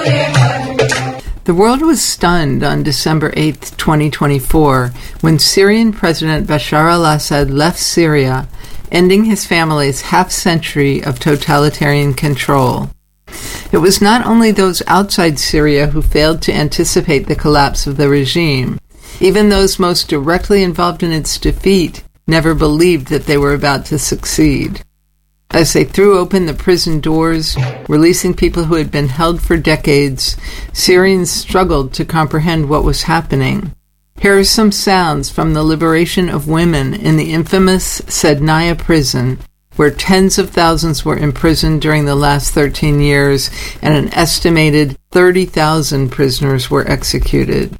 The world was stunned on December 8, 2024, when Syrian President Bashar al-Assad left Syria, ending his family's half-century of totalitarian control. It was not only those outside Syria who failed to anticipate the collapse of the regime. Even those most directly involved in its defeat never believed that they were about to succeed. As they threw open the prison doors, releasing people who had been held for decades, Syrians struggled to comprehend what was happening. Here are some sounds from the liberation of women in the infamous Sednaya prison, where tens of thousands were imprisoned during the last 13 years, and an estimated 30,000 prisoners were executed.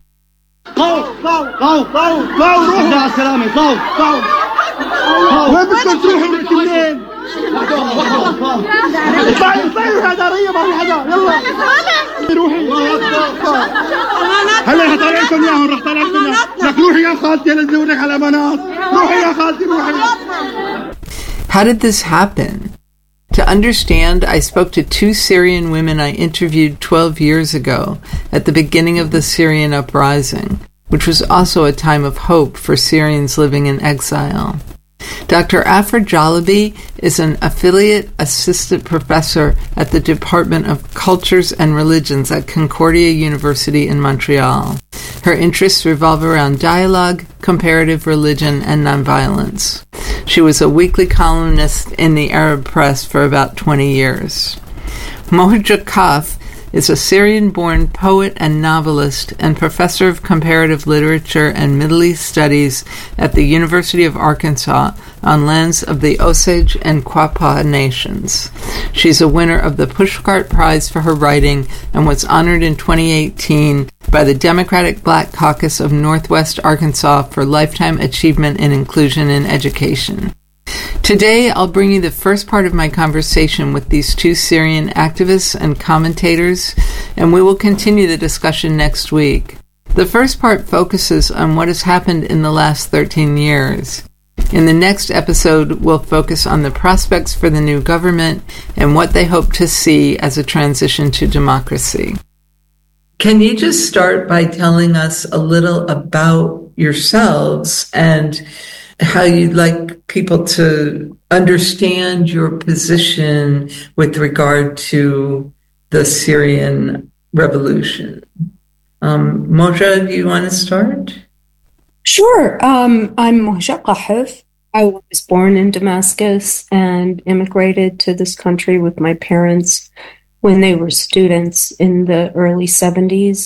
How did this happen? To understand, I spoke to two Syrian women I interviewed 12 years ago at the beginning of the Syrian uprising, which was also a time of hope for Syrians living in exile. Dr. Afra Jalabi is an affiliate assistant professor at the Department of Cultures and Religions at Concordia University in Montreal. Her interests revolve around dialogue, comparative religion, and nonviolence. She was a weekly columnist in the Arab press for about 20 years. Mohajer Kaf is a Syrian-born poet and novelist and professor of comparative literature and Middle East studies at the University of Arkansas on lands of the Osage and Quapaw nations. She's a winner of the Pushcart Prize for her writing and was honored in 2018 by the Democratic Black Caucus of Northwest Arkansas for Lifetime Achievement in Inclusion in Education. Today, I'll bring you the first part of my conversation with these two Syrian activists and commentators, and we will continue the discussion next week. The first part focuses on what has happened in the last 13 years. In the next episode, we'll focus on the prospects for the new government and what they hope to see as a transition to democracy. Can you just start by telling us a little about yourselves and how you'd like people to understand your position with regard to the Syrian revolution? Moja, do you want to start? Sure. I'm Moja Qahaf. I was born in Damascus and immigrated to this country with my parents when they were students in the early 70s.